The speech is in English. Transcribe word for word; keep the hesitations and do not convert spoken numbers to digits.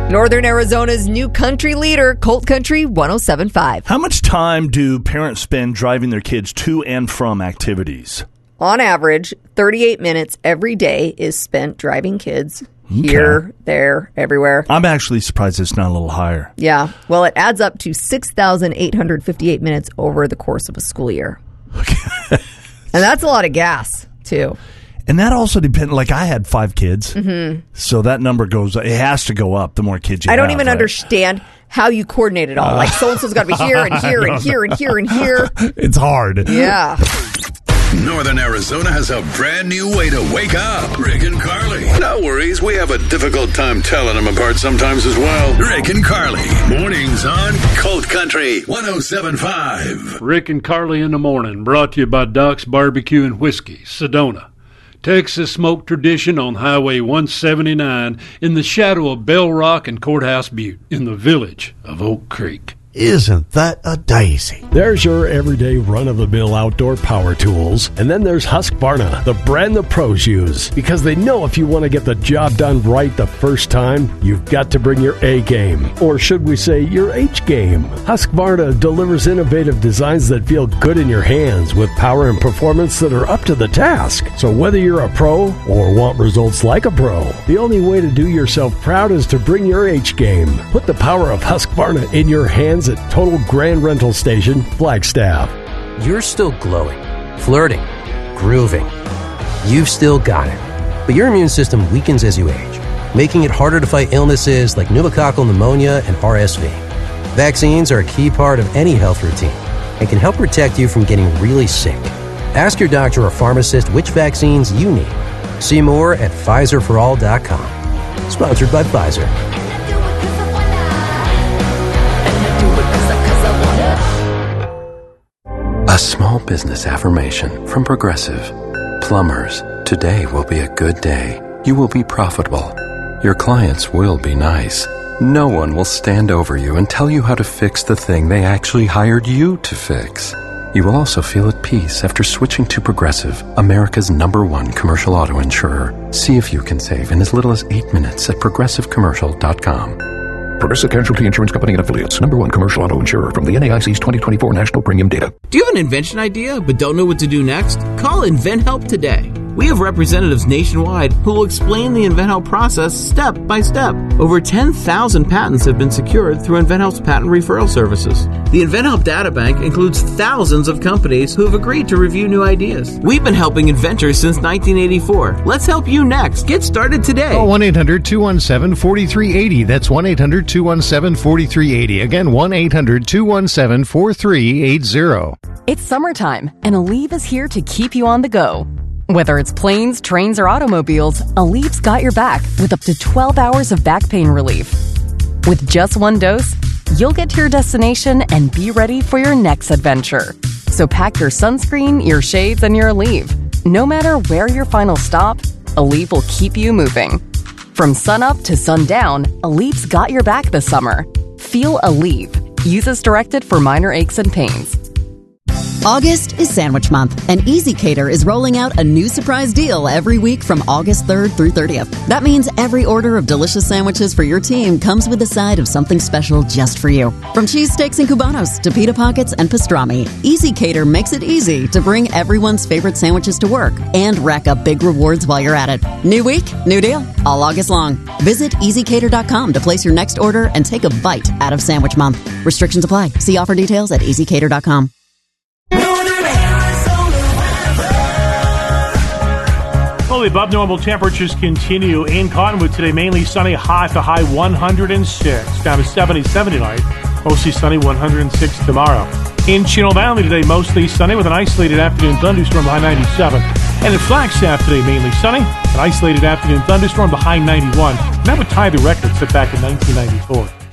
Northern Arizona's new country leader, Colt Country one oh seven point five. How much time do parents spend driving their kids to and from activities? On average, thirty-eight minutes every day is spent driving kids here, okay. there, everywhere. I'm actually surprised it's not a little higher. Yeah. Well, it adds up to six thousand eight hundred fifty-eight minutes over the course of a school year. Okay. And that's a lot of gas, too. And that also depends, like I had five kids, mm-hmm. so that number goes, it has to go up the more kids you I don't have, even right? understand how you coordinate it all. Uh, like so-and-so's got to be here and here and here and here and here. It's hard. Yeah. Northern Arizona has a brand new way to wake up. Rick and Carly. No worries, we have a difficult time telling them apart sometimes as well. Rick and Carly. Mornings on Colt Country one oh seven point five. Rick and Carly in the morning, brought to you by Doc's Barbecue and Whiskey, Sedona. Texas smoke tradition on Highway one seventy-nine in the shadow of Bell Rock and Courthouse Butte in the village of Oak Creek. Isn't that a daisy? There's your everyday run-of-the-mill outdoor power tools. And then there's Husqvarna, the brand the pros use. Because they know if you want to get the job done right the first time, you've got to bring your A game. Or should we say your H game. Husqvarna delivers innovative designs that feel good in your hands with power and performance that are up to the task. So whether you're a pro or want results like a pro, the only way to do yourself proud is to bring your H game. Put the power of Husqvarna in your hands at Total Grand Rental Station, Flagstaff. You're still glowing, flirting, grooving. You've still got it. But your immune system weakens as you age, making it harder to fight illnesses like pneumococcal pneumonia and R S V. Vaccines are a key part of any health routine and can help protect you from getting really sick. Ask your doctor or pharmacist which vaccines you need. See more at Pfizer for all dot com. Sponsored by Pfizer. A small business affirmation from Progressive. Plumbers, today will be a good day. You will be profitable. Your clients will be nice. No one will stand over you and tell you how to fix the thing they actually hired you to fix. You will also feel at peace after switching to Progressive, America's number one commercial auto insurer. See if you can save in as little as eight minutes at progressive commercial dot com. Progressive Casualty Insurance Company and Affiliates. Number one commercial auto insurer from the N A I C's twenty twenty-four National Premium Data. Do you have an invention idea but don't know what to do next? Call InventHelp today. We have representatives nationwide who will explain the InventHelp process step by step. Over ten thousand patents have been secured through InventHelp's patent referral services. The InventHelp Databank includes thousands of companies who have agreed to review new ideas. We've been helping inventors since nineteen eighty-four. Let's help you next. Get started today. Call one eight hundred two one seven four three eight zero. That's one eight hundred two one seven four three eight zero. Again, one eight hundred two one seven four three eight zero. It's summertime, and Aleve is here to keep you on the go. Whether it's planes, trains, or automobiles, Aleve's got your back with up to twelve hours of back pain relief. With just one dose, you'll get to your destination and be ready for your next adventure. So pack your sunscreen, your shades, and your Aleve. No matter where your final stop, Aleve will keep you moving. From sunup to sundown, Aleve's got your back this summer. Feel Aleve. Use as directed for minor aches and pains. August is Sandwich Month, and Easy Cater is rolling out a new surprise deal every week from August third through thirtieth. That means every order of delicious sandwiches for your team comes with a side of something special just for you. From cheesesteaks and cubanos to pita pockets and pastrami, Easy Cater makes it easy to bring everyone's favorite sandwiches to work and rack up big rewards while you're at it. New week, new deal, all August long. Visit easy cater dot com to place your next order and take a bite out of Sandwich Month. Restrictions apply. See offer details at easy cater dot com. Well, the above normal temperatures continue in Cottonwood today. Mainly sunny, high to high one hundred six. Down to seventy-seven tonight. Mostly sunny, one hundred six tomorrow. In Chino Valley today, mostly sunny with an isolated afternoon thunderstorm, high ninety-seven. And in Flagstaff today, mainly sunny, an isolated afternoon thunderstorm, the high ninety-one. And that would tie the record set back in nineteen ninety-four.